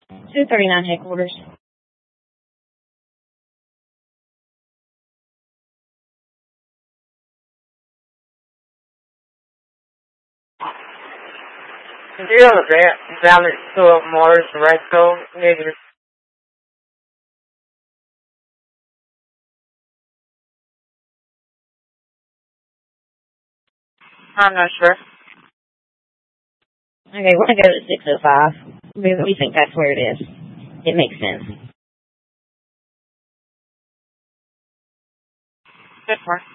239 headquarters. Zero balance to Mars Recto negative. I'm not sure. Okay, we're going to go to 605. We think that's where it is. It makes sense. Good one.